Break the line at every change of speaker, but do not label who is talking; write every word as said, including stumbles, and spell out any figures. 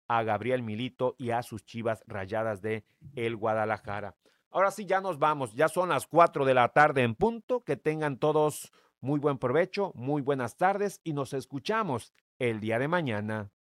a Gabriel Milito y a sus Chivas Rayadas de el Guadalajara. Ahora sí, ya nos vamos. Ya son las cuatro de la tarde en punto. Que tengan todos muy buen provecho, muy buenas tardes y nos escuchamos el día de mañana.